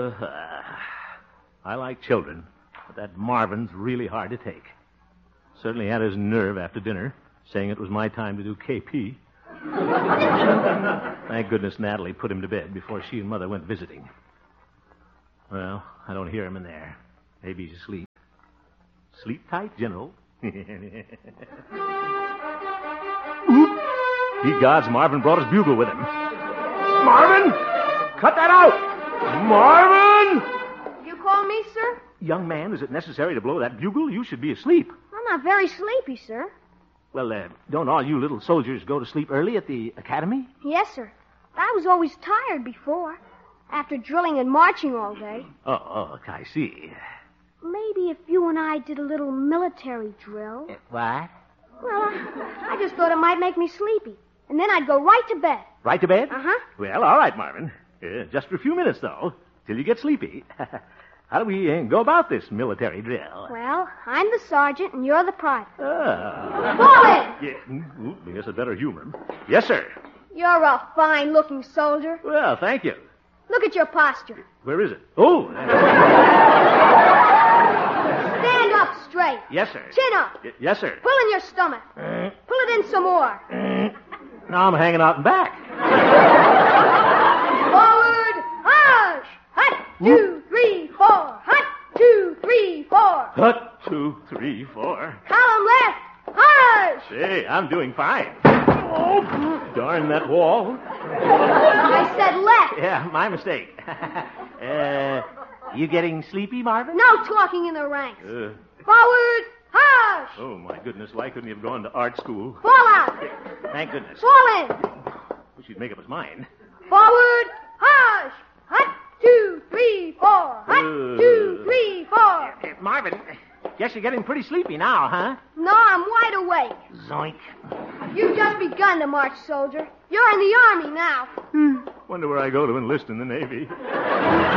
I like children, but that Marvin's really hard to take. Certainly had his nerve after dinner, saying it was my time to do KP. Thank goodness Natalie put him to bed before she and Mother went visiting. Well, I don't hear him in there. Maybe he's asleep. Sleep tight, General. Oop. Ye gods, Marvin brought his bugle with him. Marvin! Cut that out! Marvin! You call me, sir? Young man, is it necessary to blow that bugle? You should be asleep. I'm not very sleepy, sir. Well, don't all you little soldiers go to sleep early at the academy? Yes, sir. I was always tired before, after drilling and marching all day. Oh, I see. Maybe if you and I did a little military drill. What? Well, I just thought it might make me sleepy. And then I'd go right to bed. Right to bed? Uh-huh. Well, all right, Marvin. Just for a few minutes, though, till you get sleepy. How do we go about this military drill? Well, I'm the sergeant and you're the private. Ah. Fall in! Yeah. I guess I'd better humor him. Yes, sir. You're a fine-looking soldier. Well, thank you. Look at your posture. Where is it? Oh. Stand up straight. Yes, sir. Chin up. Yes, sir. Pull in your stomach. Pull it in some more. Now I'm hanging out in back. Forward. Hush. Hut. 2, 3, 4. Hut. 2, 3, 4. Hut, 2, 3, 4. Column left. Hush. Say, I'm doing fine. Oh, darn that wall. I said left. Yeah, my mistake. You getting sleepy, Marvin? No talking in the ranks. Forward. Hush. Oh, my goodness. Why couldn't he have gone to art school? Fall out. Thank goodness. Fall in. Wish he'd make up his mind. Forward. Hush. Hut. 2, 3, 4. Hut. 2, 3, 4. Marvin, guess you're getting pretty sleepy now, huh? No, I'm wide awake. Zoink. You've just begun to march, soldier. You're in the army now. Wonder where I go to enlist in the Navy.